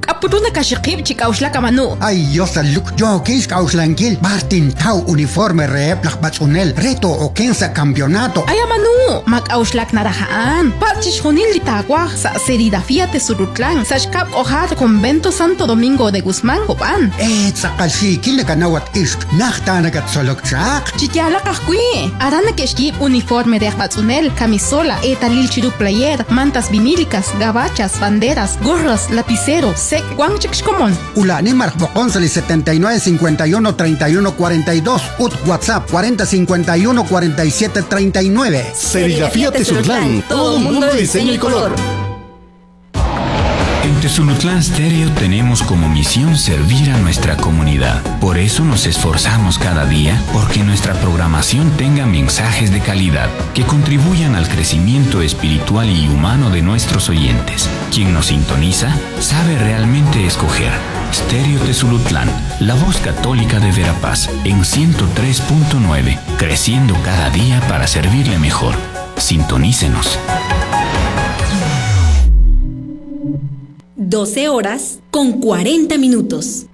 apuruna kashikib chikauslaka manu. Ay, yosa luk yo kis kauslankil. Martin Tau uniforme reeplak batzunel. Reto o kensa campeonato. Ay manu, makauslak narahaan. Pachish junil litagua sa Serigrafía Tesulutlan. Sashkap ojar Convento Santo Domingo de Guzmán, Copan. Sakalsi kile kanawat ist. Nachtanagat solokchak. Chityala kahkui. Arana keshkib uniforme de batzunel, camisola, etalil chiru player, mantas vinílicas, gabachas, banderas, gorras, lapicero, sec, guanchexcomon. Ulani Marcboconsoli 79 51 31 42. Ut WhatsApp 40 51 47 39. Serigrafía Tezutlán, todo mundo de diseño y color. En Tezulutlán Stereo tenemos como misión servir a nuestra comunidad. Por eso nos esforzamos cada día porque nuestra programación tenga mensajes de calidad que contribuyan al crecimiento espiritual y humano de nuestros oyentes. Quien nos sintoniza sabe realmente escoger. Stereo Tezulutlán, la voz católica de Verapaz, en 103.9, creciendo cada día para servirle mejor. Sintonícenos. 12 horas con 40 minutos.